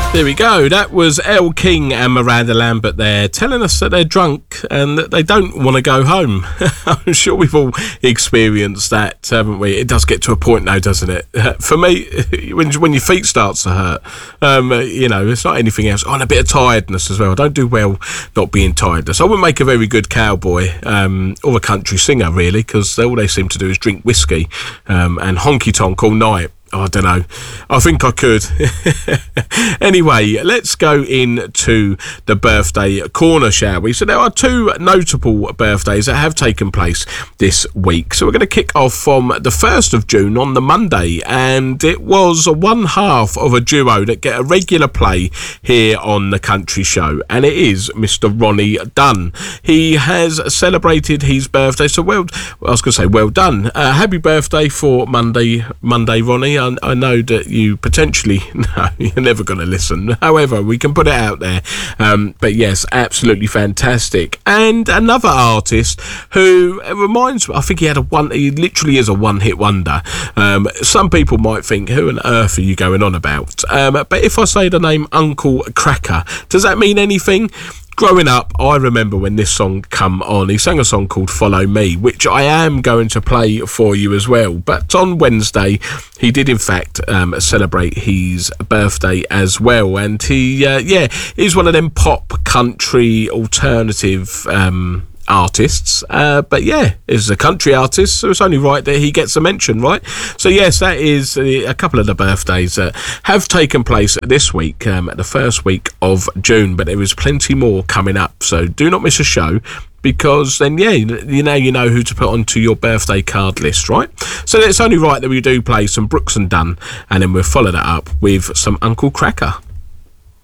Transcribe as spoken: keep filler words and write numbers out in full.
There we go. That was Elle King and Miranda Lambert there, telling us that they're drunk and that they don't want to go home. I'm sure we've all experienced that, haven't we? It does get to a point though, doesn't it? For me, when when your feet starts to hurt, um, you know, it's not anything else. Oh, and a bit of tiredness as well. I don't do well not being tiredness. I wouldn't make a very good cowboy um, or a country singer, really, because all they seem to do is drink whiskey um, and honky tonk all night. I don't know. I think I could. Anyway, let's go into the birthday corner, shall we? So there are two notable birthdays that have taken place this week. So we're going to kick off from the first of June on the Monday, and it was one half of a duo that get a regular play here on the Country Show, and it is Mister Ronnie Dunn. He has celebrated his birthday, so well, I was going to say well done. Uh, happy birthday for Monday, Monday, Ronnie. I, I know that you potentially, no, you're never going to listen. However, we can put it out there. Um, but yes, absolutely fantastic. And another artist who reminds me, I think he had a one, he literally is a one-hit wonder. Um, some people might think, who on earth are you going on about? Um, but if I say the name Uncle Kracker, does that mean anything? Growing up, I remember when this song come on. He sang a song called Follow Me, which I am going to play for you as well. But on Wednesday, he did in fact um, celebrate his birthday as well. And he, uh, yeah, he's one of them pop, country, alternative um artists, uh, but yeah, is a country artist, so it's only right that he gets a mention, right? So yes, that is a couple of the birthdays that have taken place this week, um, the first week of June, but there is plenty more coming up, so do not miss a show, because then yeah, you know you know who to put onto your birthday card list, right? So it's only right that we do play some Brooks and Dunn, and then we'll follow that up with some Uncle Kracker.